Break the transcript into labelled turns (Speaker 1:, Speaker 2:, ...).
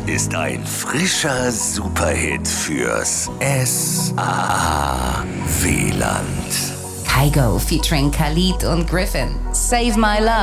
Speaker 1: ist ein frischer Superhit fürs SAA-WLAND.
Speaker 2: Kygo featuring Khalid und Griffin. Save My Love.